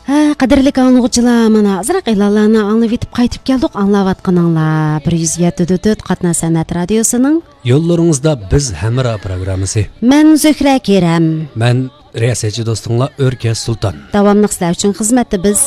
Qadrlik anlıqçılar, mana azraq elanlarni anlab yetib qaytib keldik. Anlayatqaninglar 107.4 Qatna San'at Radiosuning Yo'llaringizda biz Hamra programmasi. Men Zuhra Kerem. Men riyasatchi do'stinglar O'rkas Sulton. Davomli sizlar uchun xizmatda biz.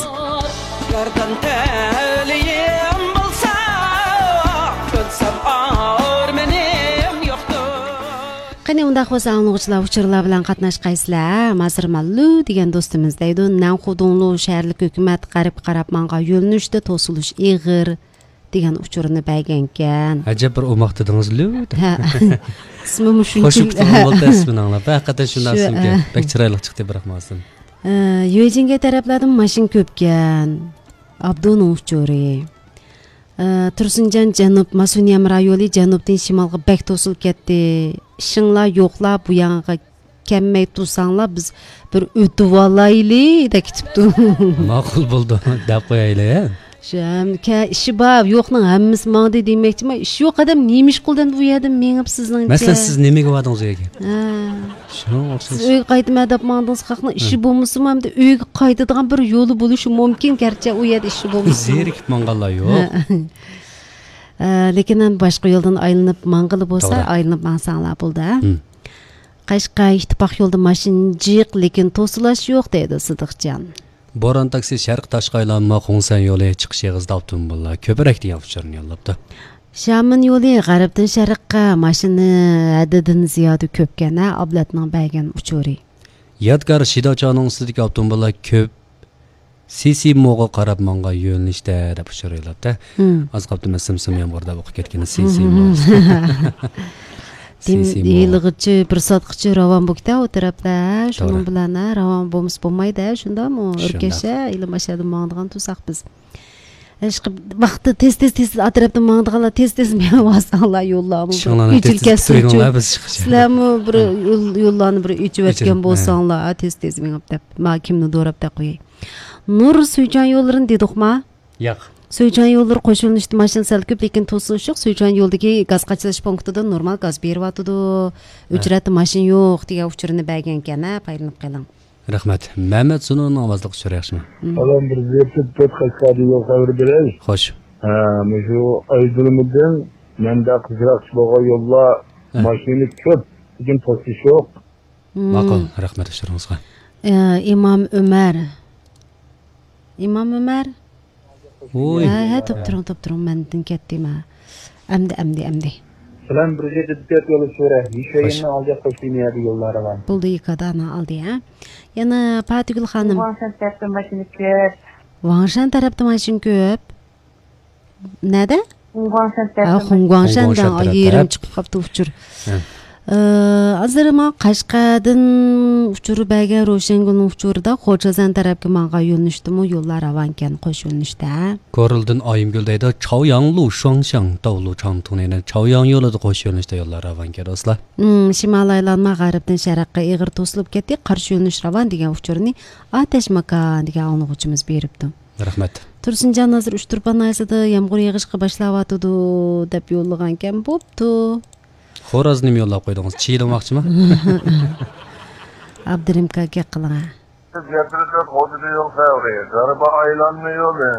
Qani unda xo'sa anlıqçılar uçurlar bilan qatnashqaysizlar. Mazir Mallu degan do'stimiz deydi. Nanxudonlu shaharlik hukumat qarib qarab menga yo'lnishda to'silish ig'ir degan uchurini bergan ekan. Ajab bir o'moq dedingiz Lu. Ismim shuncha. Qo'shib bo'ldi ismini anglab. Haqiqatan shundan so'ngki pek chiroyli chiqdi biroqmasin. Yo'jinga taraflardan mashin ko'pkan. Abdun uchuri. Tursunjan Janub Masuniyam rayoni janubdan shimolga bek to'silib ketdi. Ishinglar yo'qlar bu yanga kelmay tursanglar biz bir o'tib olayli deb ketibdi. Ma'qul bo'ldi deb qo'yaylik. Shamka ishi bor, yo'qning hammasi mangdi demoqchiman. Ish yo'q odam nima ish qildan bu yerda menib sizning. Masalan siz nimaga vardingiz uyga? Shuni o'xshash. Uyga qaytma deb mangdingiz haqni ishi bo'lmasa ham uyga qaytadigan bir yo'li bo'lishi mumkin, garchi u yerda ishi bo'lmasa. Zerikib manganlar yo'q. Lekin boshqa yo'ldan aylanib mang'ili bo'lsa, aylanib mansanglar bo'ldi. Qashqay ittifoq yo'lda mashin jiq, lekin to'silash yo'q deydi Sidiqjon. Boran taksi Sharq Tashqaylanma Qo'ngsan yo'li chiqish yig'izda avtomobillar ko'proq degan uchurni yo'llabdi. Shamin yo'li g'arbdan sharqqa mashina haddidan ziyoda ko'pgana oblatning bergan uchuri. Yodgor Shidochaning ustidagi avtomobillar ko'p. Sisi mo'g'a qarab menga yo'lnishda deb uchurayapti. Az qoldi simsim yomg'irda o'qib ketgan Sisi mo'g'a. Yilg'ichi bir soatgacha ravon bo'ldi u tarafda. Shuning bilan ravon bo'lmas bo'lmaydi. Shundami? O'rkasha ilmashadi mangdigan tursaq biz. Vaqti tez atrofda mangdiganlar tez men vasanglar yo'llarni. Yechilkasizlar biz chiqish. Sizlarmi bir yo'llarni bir ichib o'tgan bo'lsanglar tez mengib deb. Men kimni do'rab deb qo'yay. Nur Suycan yo'llarini dedikmi? Yo'q. Suycan yo'llari qo'shilishdi, mashina sal ko'p, lekin to'sish yo'q. Suycan yo'ldagi gaz qachish punktida normal gaz beryapti. Uchrati mashina yo'q degan uchurini bergan ekan, paylanib qoling. Rahmat. Mehmet Sunun ovozliq ushur yaxshimi? Salam, bir zepti to'rt qashqadiga xabar beray. Xo'sh. Shu Aydulimidan menda qizroqchi bo'lgan yo'llar mashina ko'p, lekin to'sish yo'q. Ma'qul, rahmat ushuringizga. Imom Ömer. Oy. To'p turing, mendan ketdim. Amdi. Salam, bir zepti yo'l so'ra. Yishayni oldi qo'shilmaydi yo'llari var. Buldu yıkadana aldı ya. Yana Patigül Hanım. Vangshan tarafta mashina ko'p. Vangshan tarafta mashina ko'p. Nada? Vangshandan yerim chiqib qopti uchur. Hozir men Qashqadan uchuri bergan Ro'shangul uchurida Xo'jazan tarafga menga yo'lnishdimi, yo'llar avankan qo'sh yo'lnishda. Ko'rildan Oyimgul deydi, Chaoyanglu Shuangshan Dovlu Changtuneni Chaoyang yo'lida qo'sh yo'lnishda yo'llar avankan do'stlar. Shimoliy aylanma g'arbdan sharqqa ig'ir to'silib ketdi, qarshi yo'lnish ravan degan uchurni Atashmakan degan anglag'uchimiz beribdi. Rahmat. Tursunjon hozir Uchturpanayzida yomg'ir yog'ishga boshlanyapti deb yo'llagan ekan bo'pti. Xo'razni yo'llab qo'ydingiz. Chiyilmoqchimi? Abdurimka qiling. Siz gapirgan hozirda yo'l qayerda? Zarba aylanma yo'li.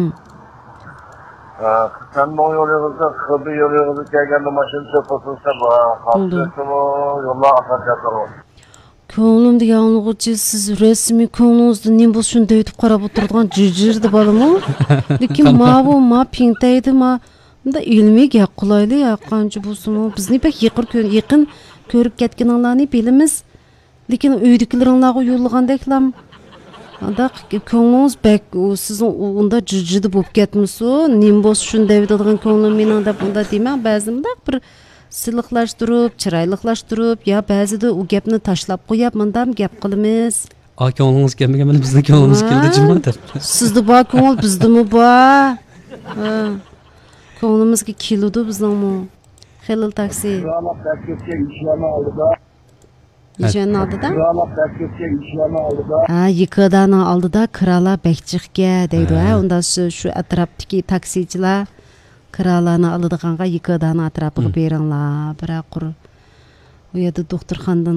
Qisqandoq yo'lig'izda, xilbi yo'lig'izda kelganda mashina to'silsa, xavfsizmi yo'llar asosiyatdir. Ko'nglim degan anglag'uchi siz rasmiy ko'nglingizni nim bo'lsa shunday aytib qarab o'tiradigan jijirdi bolami? Lekin ma pingtaydi Bunda ilmiy gap qulayli qancha bo'lsin, bizni pek yaqin ko'rib ketganinglarni bilamiz. Lekin uydagilaringlarga yo'llagandeklar anda ko'nglingiz bek siz unda jijjidi bo'lib ketmisiz? Nim bo'lsa shunday deydigan ko'nglim mening deb unda deyman, ba'zida bir siliqlashtirib, chiroylixlashtirib, yo ba'zida u gapni tashlab qo'yib, mendam gap qilamiz. Ko'nglingiz kelmagan, bizni ko'nglimiz keldi jimmat. Sizda bor ko'ngil, bizdami bor? Ko'nglimizga keludi bizningmi? Xilil taksi. Ishlarni oldida? Yıkıdanın oldida kiralar bekchiqga deydi. Unda shu atrofdagi taksichilar kiralarni oladiganға yıkıdanın atrofiga beringlar. Biroq u yerda doktorxonadan